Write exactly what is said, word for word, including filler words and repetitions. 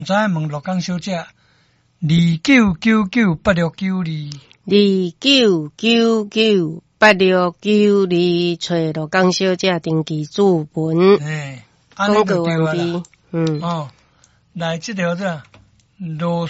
再问罗江小姐，二九九九八六九二， 二九九九八六九二，找罗江小姐登记注文。 哎，安尼广告就对啊啦。 完毕。嗯。 哦，来这条这罗